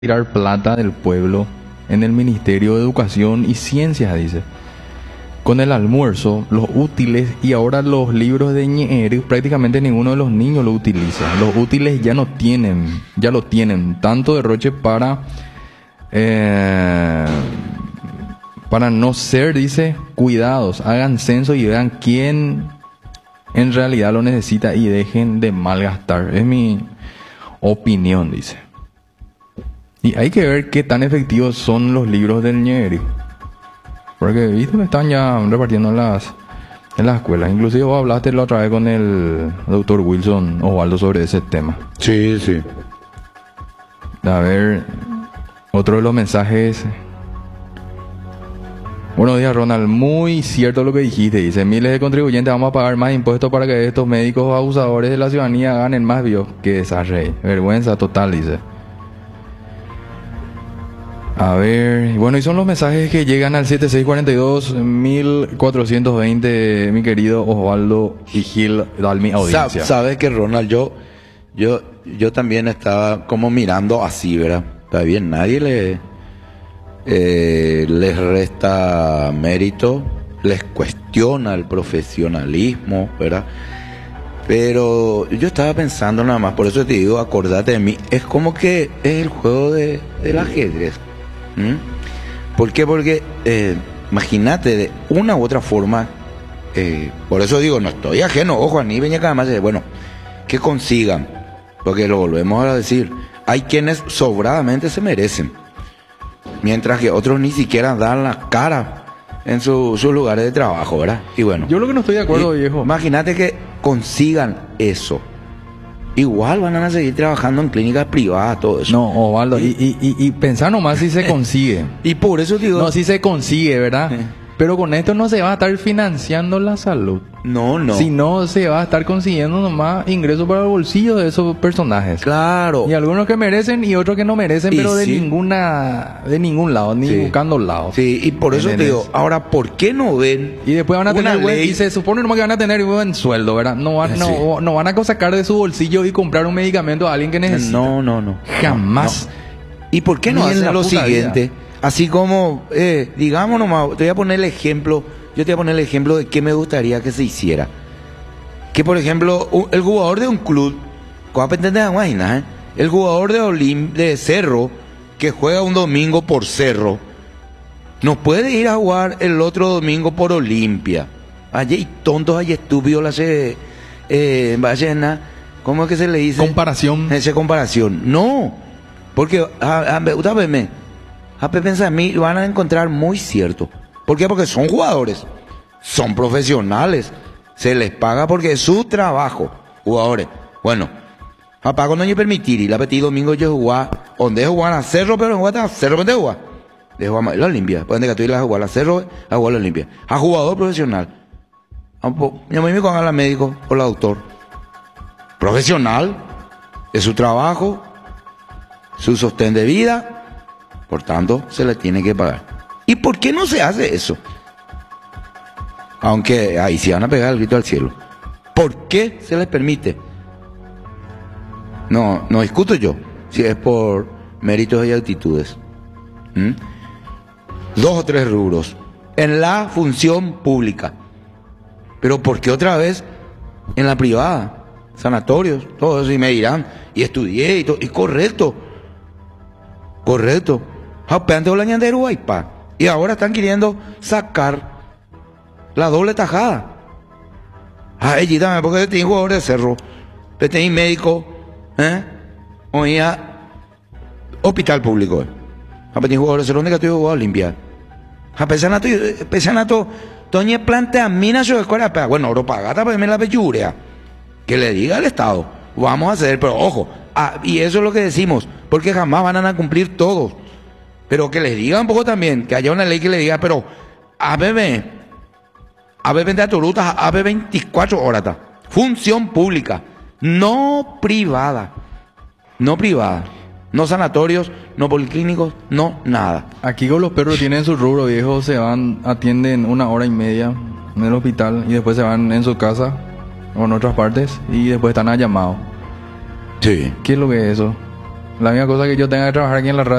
tirar plata del pueblo en el Ministerio de Educación y Ciencias, dice. Con el almuerzo, los útiles y ahora los libros de Ñeeri, prácticamente ninguno de los niños lo utiliza. Los útiles ya no tienen, ya lo tienen. Tanto derroche para no ser, dice, cuidados. Hagan censo y vean quién en realidad lo necesita y dejen de malgastar. Es mi opinión, dice. Y hay que ver qué tan efectivos son los libros del Ñeeri. Porque, viste, me están ya repartiendo en las escuelas. Inclusive vos hablaste la otra vez con el doctor Wilson Osvaldo sobre ese tema. Sí, sí. A ver, otro de los mensajes. Buenos días, Ronald. Muy cierto lo que dijiste. Dice, miles de contribuyentes vamos a pagar más impuestos para que estos médicos abusadores de la ciudadanía ganen más. Vio, que desarrey. Vergüenza total, dice. A ver, bueno, y son los mensajes que llegan al 7642-1420, mi querido Osvaldo y Gil, dale mi audiencia. Sabes que, Ronald, yo también estaba como mirando así, ¿verdad? Está bien, nadie les resta mérito, les cuestiona el profesionalismo, ¿verdad? Pero yo estaba pensando nada más, por eso te digo, acordate de mí, es como que es el juego del ajedrez. ¿Por qué? Porque imagínate, de una u otra forma, por eso digo, no estoy ajeno, ojo, a mí venía cada más, bueno, que consigan, porque lo volvemos a decir, hay quienes sobradamente se merecen, mientras que otros ni siquiera dan la cara en sus lugares de trabajo, ¿verdad? Y bueno, yo lo que no estoy de acuerdo, viejo. Imagínate que consigan eso. Igual van a seguir trabajando en clínicas privadas, todo eso. No, Osvaldo, y pensar nomás si se consigue. Y por eso digo... No, si se consigue, ¿verdad? Pero con esto no se va a estar financiando la salud. No. Si no, se va a estar consiguiendo nomás ingresos para el bolsillo de esos personajes. Claro. Y algunos que merecen y otros que no merecen, pero de sí. ningún lado, ni buscando lados. Sí, y por eso te digo, ahora, ¿por qué no ven? Y después van a tener ley? Y se supone nomás que van a tener buen sueldo, ¿verdad? No van a sacar de su bolsillo y comprar un medicamento a alguien que necesita. No. Jamás. No. ¿Y por qué no hacen lo siguiente? Vida. Así como, digamos nomás, te voy a poner el ejemplo, de qué me gustaría que se hiciera. Que por ejemplo, el jugador de un club, el jugador de Cerro, que juega un domingo por Cerro, no puede ir a jugar el otro domingo por Olimpia. Allí hay tontos, hay estúpidos, ¿cómo es que se le dice? Esa comparación. No, porque a mí van a encontrar muy cierto. ¿Por qué? Porque son jugadores, son profesionales, se les paga porque es su trabajo. Jugadores, bueno, papá cuando yo permitir y la petit domingo yo jugar, donde jugar a Cerro, pero jugar a Cerro donde jugar, de jugar la Olimpia, donde que tú ir a jugar a Cerro, a jugar la Olimpia, a jugador profesional. Yo me con la médico o la doctor, profesional, es su trabajo, su sostén de vida. Por tanto, se le tiene que pagar. ¿Y por qué no se hace eso? Aunque ahí sí van a pegar el grito al cielo. ¿Por qué se les permite? No discuto yo si es por méritos y actitudes. 2 o 3 rubros en la función pública. Pero ¿por qué otra vez en la privada? Sanatorios, todo eso, y me dirán, y estudié y todo, y correcto. Y ahora están queriendo sacar la doble tajada. Ay, dame, porque tengo jugador de Cerro, tengo médico, oía hospital público. Tengo jugador de Cerro, donde que estoy jugando Olimpia. Pesanato, Toñe plantea su escuela, bueno, oro pagata para la pechurea. Que le diga al Estado, vamos a hacer, pero ojo, y eso es lo que decimos, porque jamás van a cumplir todos. Pero que les diga un poco también, que haya una ley que le diga, pero ABB de Aturutas, AB 24 horas, función pública, no privada, no sanatorios, no policlínicos, no nada. Aquí con los perros tienen su rubro, viejo, se van, atienden 1 hora y media en el hospital y después se van en su casa o en otras partes y después están a llamado. Sí. ¿Qué es lo que es eso? La misma cosa que yo tenga que trabajar aquí en la radio.